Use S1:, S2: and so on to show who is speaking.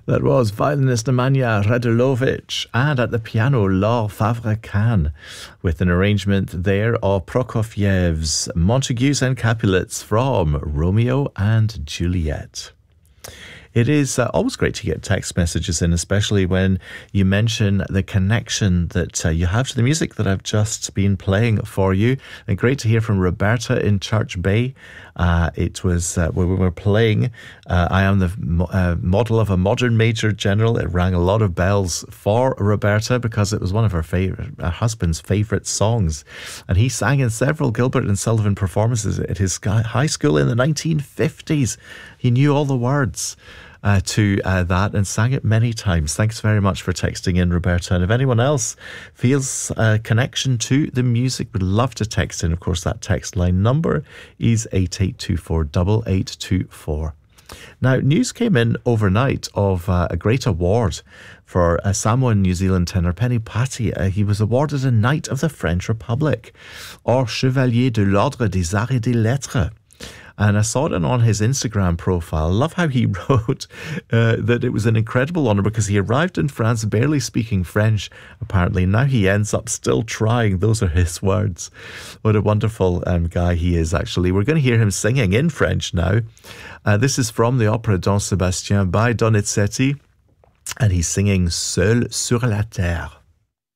S1: That was violinist Nemanja Radulovic, and at the piano Laure Favre-Kahn, with an arrangement there of Prokofiev's Montagues and Capulets from Romeo and Juliet. It is always great to get text messages in, especially when you mention the connection that you have to the music that I've just been playing for you. And great to hear from Roberta in Church Bay. It was when we were playing I Am the Model of a Modern Major General. It rang a lot of bells for Roberta because it was one of her husband's favourite songs. And he sang in several Gilbert and Sullivan performances at his high school in the 1950s. He knew all the words to that and sang it many times. Thanks very much for texting in, Roberta. And if anyone else feels a connection to the music, would love to text in. Of course, that text line number is 8824 8824. Now, news came in overnight of a great award for a Samoan New Zealand tenor, Penny Patty. He was awarded a Knight of the French Republic, or Chevalier de l'Ordre des Arts et des Lettres. And I saw it on his Instagram profile. I love how he wrote that it was an incredible honour because he arrived in France barely speaking French, apparently. Now he ends up still trying. Those are his words. What a wonderful guy he is, actually. We're going to hear him singing in French now. This is from the opera Don Sébastien by Donizetti, and he's singing Seul sur la terre.